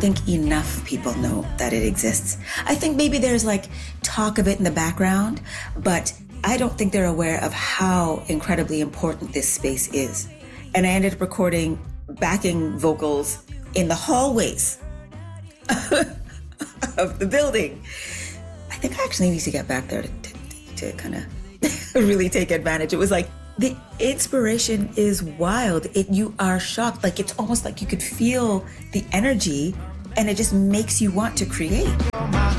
think enough people know that it exists. I think maybe there's like talk of it in the background, but I don't think they're aware of how incredibly important this space is. And I ended up recording backing vocals in the hallways of the building. I think I actually need to get back there to kind of really take advantage. It was like, the inspiration is wild. You are shocked. Like, it's almost like you could feel the energy and it just makes you want to create.